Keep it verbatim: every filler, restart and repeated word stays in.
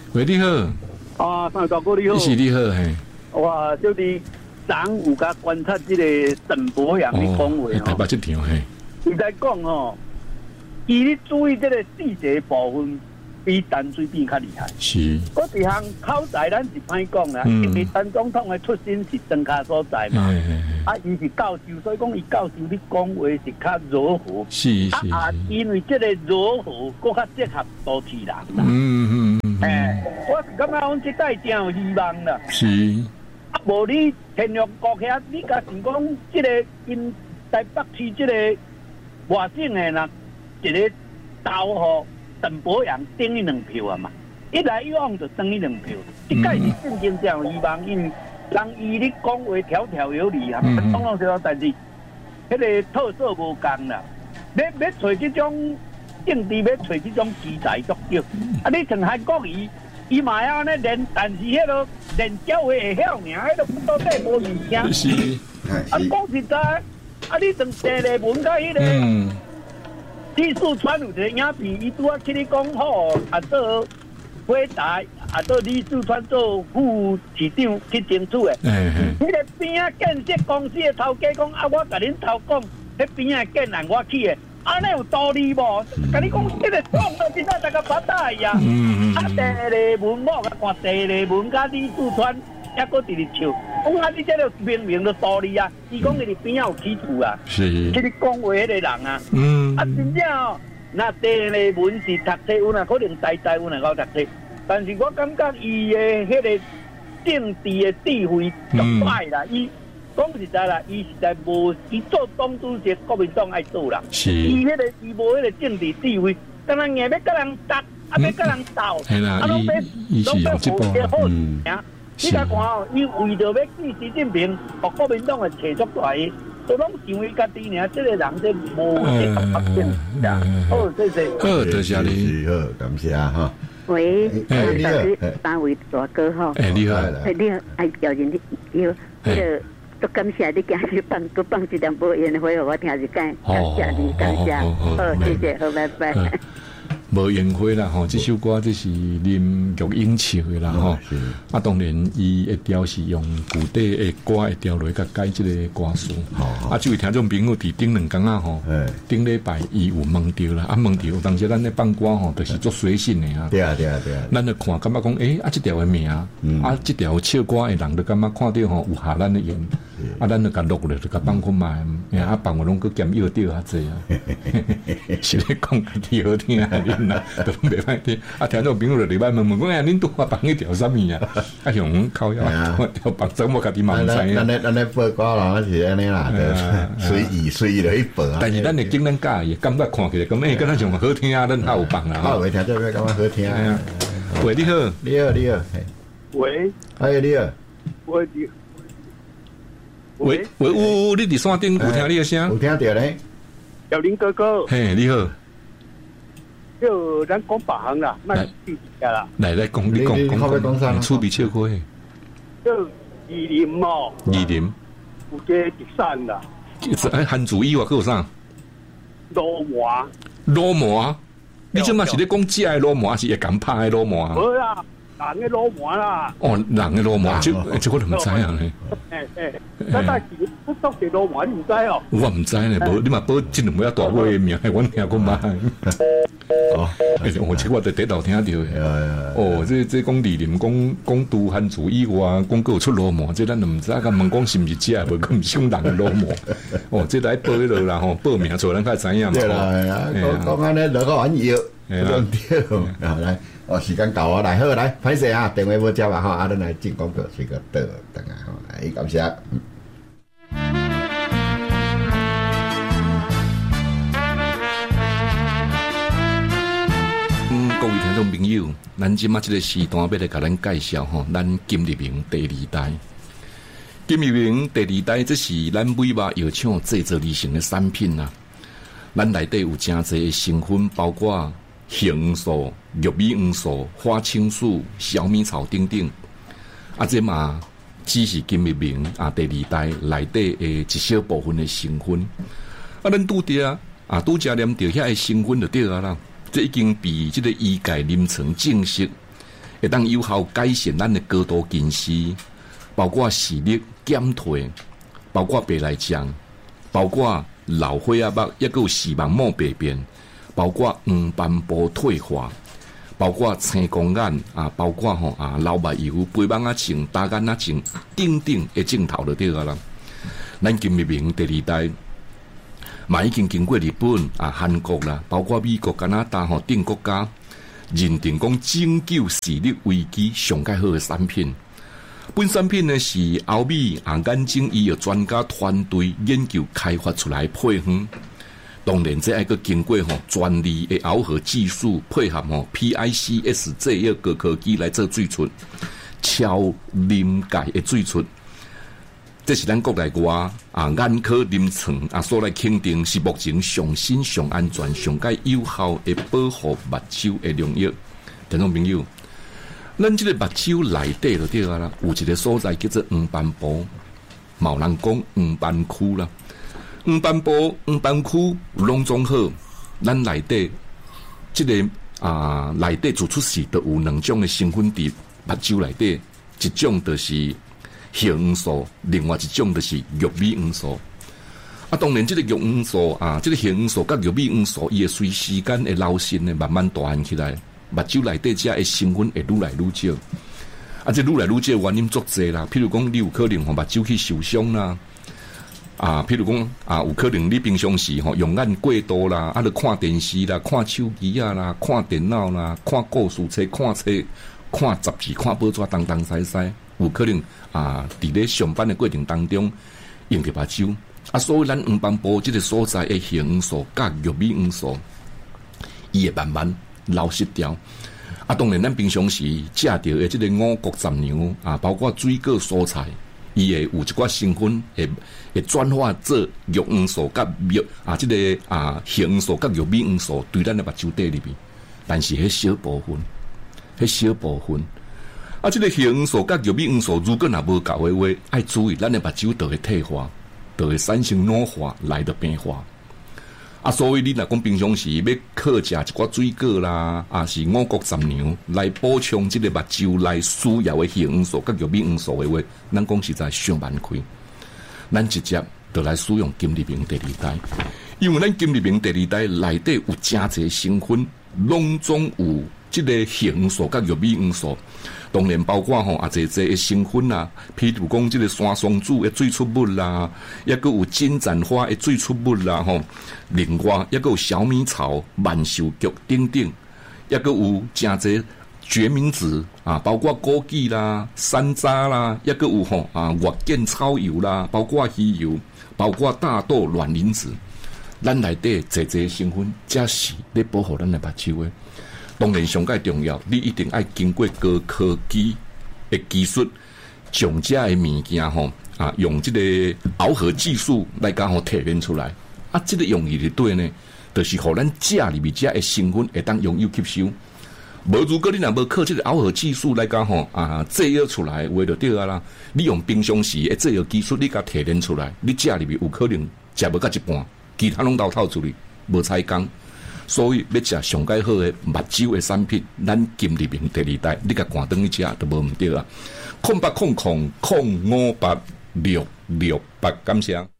喂，你好。 啊，三位大哥你好。 你是你好嘿。 哇，就是昨有甲观察这个陈柏阳的讲话哦。 台北这条嘿。 伊在讲哦，伊咧注意这个细节部分。比陈水扁较厉害， 是。 嗰一项口才咱是歹讲啦，因为陈总统的出身是庄脚所在嘛，啊，伊是教授，所以讲伊教授你讲话是较柔和， 是是。 啊，因为这个柔和，搁较适合都市人啦。 嗯嗯嗯。 哎，我是感觉讲这代真有希望啦。 是。 啊，无你天龙国遐，你甲是讲这个因台北市这个外省的啦，一个投予陈柏阳等于两票啊嘛，一来一往就等于两票，一届是正经这样希望，因为人伊咧讲话条条有理啊，统统是有，但是迄个特色无共啦。要要找这种政治，要找这种奇才足少。啊，你像韩国瑜，伊嘛要呢练，但是迄个练教话会晓尔，迄个到底无物件。 是。 啊，讲实在，啊，你像第二文甲迄个。李四川有一个影片，伊拄啊去你讲好，啊做回答，啊做李四川做副市长去争取的。迄个边啊建设公司的头家讲啊，我甲恁头讲，迄边啊建人我去的，安尼有道理无？甲你讲，这个讲到现在大家发大呀。啊，第二文我甲看第二文甲李四川。还搁直直笑，讲啊！你这个明明的道理啊！伊讲伊伫边仔有起厝啊， 是， 即你讲话迄个人啊，嗯，啊真正哦，那第二个文是读册，有哪可能呆呆有哪够读册？但是我感觉伊的迄个政治的智慧足歹啦，伊讲实在啦，伊实在无，伊做党主席，国民党爱做啦， 是， 伊迄个伊无迄个政治智慧，敢若硬要甲人斗，啊要甲人斗， 系啦，伊伊是有这部，嗯。 你甲看哦，伊为着要见习近平，和国民党的扯足大个，都拢想为家己尔，这个人真无适合发展呀。好，谢谢。 好，多谢你， 好，感谢啊哈。 喂，你好，三位大哥哈。 哎，你好。 哎，你好，哎，表人你好，那个都感谢你今日放都放这两部演会，我听是感感谢你，感谢。好，谢谢，好，拜拜。 无烟花啦吼，这首歌这是林玉英唱的啦吼。啊，当然伊一条是用古典的歌一条来甲改这个歌词。啊，这位听众朋友伫顶两天啊吼，顶礼拜伊有问到啦，啊问到当时咱咧放歌吼，就是做随性的啊。 对啊对啊对啊。 咱咧看感觉讲，诶，啊这条的名，啊这条唱歌的人，就感觉看到吼有下咱的音，啊咱就甲录落，就甲放看卖，啊放我拢佮减药掉较济啊。是咧讲家己好听啊。呐，都袂歹听。啊，听众朋友就礼拜问问讲，哎，恁拄啊放迄条啥物啊？啊，像靠腰条放什么？家己嘛毋知影。 咱咱咱咧播歌啦，是安尼啦，随意随意去播啊。 但是咱会经咱介意，感觉看起来咁，哎，敢若像好听啊，咱较有放啦。 好，会听做咩感觉好听啊？ 喂，你好， 你好，你好， 喂， 哎，你好， 喂， 喂喂，有你伫山顶有听你的声？ 有听到咧。 小林哥哥， 嘿，你好。 就咱讲别行啦，卖地下啦。 来来讲，你讲讲讲，厝边笑过诶。 就宜林哦。 宜林。 有这一山啦。 哎，汉族以外还有啥？ 罗麻。 罗麻？你即嘛是咧讲只个罗麻，还是会敢拍诶罗麻？ 无啦，人诶罗麻啦。 哦，人诶罗麻，这这我都唔知影咧。 诶诶，咱但是不懂是罗麻，你唔知哦？ 我唔知咧，无你嘛报即两尾大尾诶名，我听过嘛。哦，我这我在第头听到的。哦，这这讲理念，讲讲都汉族以外，讲个有出罗麻，这咱都唔知。甲问讲是毋是这，无咁像人罗麻。哦，这来报落啦吼，报名做咱较知影嘛。 对啦，讲讲安尼落个玩意，对啦。来，哦，时间到啊，来好来，歹势啊，电话无接啊，吼，啊，咱来进广告，这个倒等下吼，来感谢。 各位听众朋友，咱即马即个时段要来甲咱介绍吼，咱金立明第二代。金立明第二代，这是咱美华药厂制作而成的产品啊。咱内底有真侪的成分，包括杏黄素、玉米黄素、花青素、小米草等等。啊，这嘛只是金立明啊第二代内底的一小部分的成分。啊，咱拄着啊，拄则念着遐个成分就对啊啦。这已经比这个医界临床证实， 会当有效改善咱的高度近视，包括视力减退，包括白内障，包括老花眼目，也有视网膜病变，包括黄斑部退化，包括青光眼啊，包括吼啊老目疣、肥蠓仔症、大眼仔症等等的症头就对啊啦。咱金立明第二代，嘛已经经过日本啊、韩国啦，包括美国、加拿大吼等国家认定讲拯救视力危机上介好的产品。本产品呢是欧美啊眼睛医药专家团队研究开发出来配方。当然，这还个经过吼专利的螯合技术配合吼 P I C S 这一个科技来做最出超临界的最出。这是咱国内外啊眼科临床啊所来肯定是目前上新、上安全、上介有效的保护目睭的良药。听众朋友，咱这个目睭内底就对啊啦，有一个所在叫做黄斑部，某人讲黄斑区啦。黄斑部、黄斑区拢总好，咱内底这个啊内底做出时都有两种的成分伫目睭内底，一种就是血黄素，另外一种就是玉米黄素。啊，当然，这个玉黄素啊，这个血黄素甲玉米黄素，伊会随时间会流失呢，慢慢大汉起来，目睭内底这的成分会愈来愈少。啊，这愈来愈少原因足侪啦，譬如讲，你有可能吼目睭去受伤啦。啊，譬如讲啊，有可能你平常时吼用眼过度啦，啊，著看电视啦、看手机啊啦、看电脑啦、看故事册、看册、看杂志、看报纸，东东西西，有可能啊，伫咧上班的过程当中用着目睭，啊，所以咱黄斑部这个所在的血黄素甲玉米黄素，伊会慢慢流失掉。啊，当然咱平常时食着的这个五谷杂粮啊，包括水果蔬菜。伊会有一寡成分会会转化做玉黄素甲玉啊，这个啊血黄素甲玉米黄素对咱的目睭底里面，但是迄小部分，迄小部分啊，这个血黄素甲玉米黄素如果若无够的话，爱注意咱的目睭就会退化，就会产生老化，来得变化。啊，所以你若讲平常时要靠食一寡水果啦，啊是五谷杂粮来补充这个目睭来需要的血黄素甲玉米黄素的话，咱讲实在上万亏。咱直接就来使用金立明第二代，因为咱金立明第二代内底有真侪成分，拢总有这个血黄素甲玉米黄素。当然包括吼啊，这这成分啦，譬如讲这个山松子的最出物啦，也个有金盏花的最出物啦吼，另外也个有小米草、万寿菊等等，也个有真侪决明子啊，包括枸杞啦、山楂啦，也个有吼啊月见草油啦，包括鱼油，包括大豆卵磷脂，咱内底这这成分，才是咧保护咱的目睭的。当然，上介重要，你一定要经过高科技的技术，将这的物件吼啊，用这个螯合技术来刚好提炼出来。啊，这个用意的对呢，就是互咱食里面这的成分会当拥有吸收。无如果你若无靠这个螯合技术来讲吼啊制药出来，话就对啊啦。你用平常时的制药技术，你甲提炼出来，你食里面有可能食无到一半，其他拢倒透出去，无采工。所以要食上介好的目睭的产品，咱金立明第二代，你甲赶转去食都无毋对啊！空八空空空五八六六八，感谢。